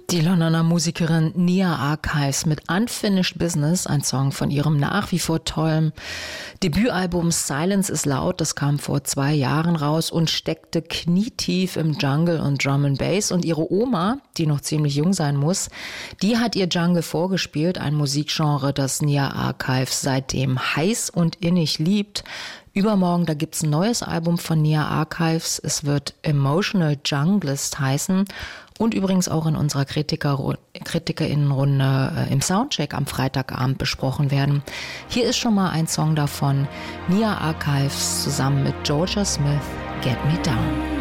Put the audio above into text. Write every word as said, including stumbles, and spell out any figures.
Die Londoner Musikerin Nia Archives mit Unfinished Business, ein Song von ihrem nach wie vor tollen Debütalbum Silence is Loud. Das kam vor zwei Jahren raus und steckte knietief im Jungle und Drum and Bass. Und ihre Oma, die noch ziemlich jung sein muss, die hat ihr Jungle vorgespielt, ein Musikgenre, das Nia Archives seitdem heiß und innig liebt. Übermorgen, da gibt's ein neues Album von Nia Archives. Es wird Emotional Junglist heißen und übrigens auch in unserer Kritiker, KritikerInnenrunde äh, im Soundcheck am Freitagabend besprochen werden. Hier ist schon mal ein Song davon. Nia Archives zusammen mit Georgia Smith, Get Me Down.